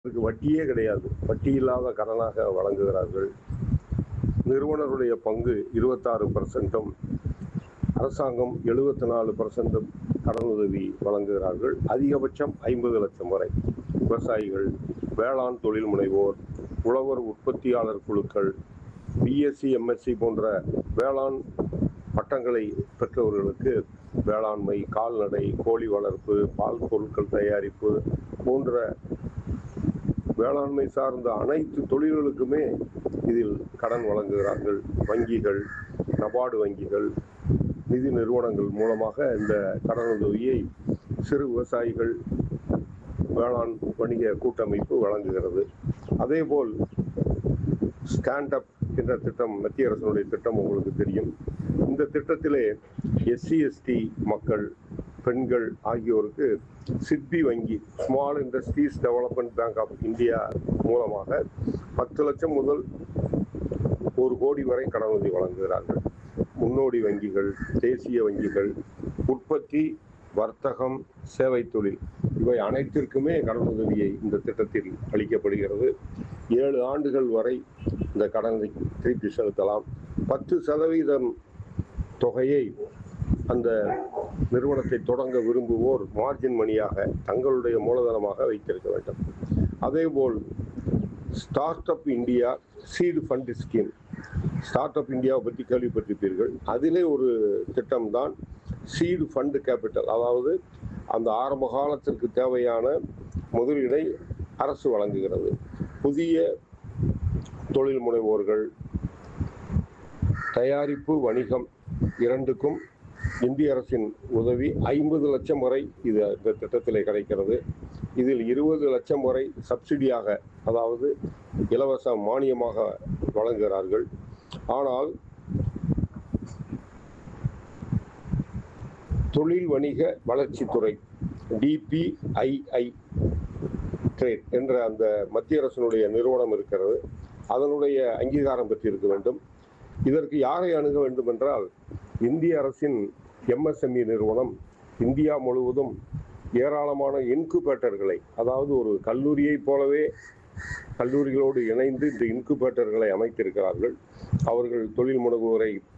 அதுக்கு வட்டியே கிடையாது. வட்டி இல்லாத கடனாக வழங்குகிறார்கள். நிறுவனருடைய பங்கு 26%, அரசாங்கம் 74% கடனுதவி வழங்குகிறார்கள். அதிகபட்சம் 50 லட்சம் வரை. விவசாயிகள், வேளாண் தொழில் முனைவோர், உழவர் உற்பத்தியாளர் குழுக்கள், பிஎஸ்சி, எம்எஸ்சி போன்ற வேளாண் பட்டங்களை பெற்றவர்களுக்கு வேளாண்மை, கால்நடை, கோழி வளர்ப்பு, பால் பொருட்கள் தயாரிப்பு போன்ற வேளாண்மை சார்ந்த அனைத்து தொழில்களுக்குமே இதில் கடன் வழங்குகிறார்கள். வங்கிகள், நபார்டு வங்கிகள், நிதி நிறுவனங்கள் மூலமாக இந்த கடனுதவியை சிறு விவசாயிகள் வேளாண் வணிக கூட்டமைப்பு வழங்குகிறது. அதேபோல் ஸ்டாண்ட் அப் என்ற திட்டம், மத்திய அரசினுடைய திட்டம் உங்களுக்கு தெரியும். இந்த திட்டத்திலே எஸ்சி, எஸ்டி மக்கள், பெண்கள் ஆகியோருக்கு சிட்பி வங்கி, small industries development bank of India மூலமாக 10 லட்சம் முதல் 1 கோடி வரை கடனுதவி வழங்குகிறார்கள். முன்னோடி வங்கிகள், தேசிய வங்கிகள், உற்பத்தி, வர்த்தகம், சேவை தொழில் இவை அனைத்திற்குமே கடனுதவியை இந்த திட்டத்தில் அளிக்கப்படுகிறது. 7 ஆண்டுகள் வரை இந்த கடனை திருப்பி செலுத்தலாம். 10% தொகையை அந்த நிறுவனத்தை தொடங்க விரும்புவோர் மார்ஜின் மணியாக தங்களுடைய மூலதனமாக வைத்திருக்க வேண்டும். அதேபோல் start up India seed fund scheme, start up இந்தியாவை பற்றி கேள்விப்பட்டிருப்பீர்கள். அதிலே ஒரு திட்டம் தான் சீடு ஃபண்ட் கேபிட்டல். அதாவது அந்த ஆரம்ப காலத்திற்கு தேவையான முதலீடை அரசு வழங்குகிறது. புதிய தொழில் முனைவோர்கள், தயாரிப்பு, வணிகம் இரண்டுக்கும் இந்திய அரசின் உதவி 50 லட்சம் வரை இந்த திட்டத்திலே கிடைக்கிறது. இதில் 20 லட்சம் வரை சப்சிடியாக, அதாவது இலவச மானியமாக வழங்குகிறார்கள். ஆனால் தொழில் வணிக வளர்ச்சித்துறை DPII ட்ரேட் என்ற அந்த மத்திய அரசினுடைய நிறுவனம் இருக்கிறது. அதனுடைய அங்கீகாரம் பெற்றிருக்க வேண்டும். இதற்கு யாரை அணுக வேண்டும் என்றால், இந்திய அரசின் MSME நிறுவனம் இந்தியா முழுவதும் ஏராளமான இன்குபேட்டர்களை, அதாவது ஒரு கல்லூரியை போலவே கல்லூரிகளோடு இணைந்து இந்த இன்குபேட்டர்களை அமைத்திருக்கிறார்கள். அவர்கள் தொழில் முனைவோரை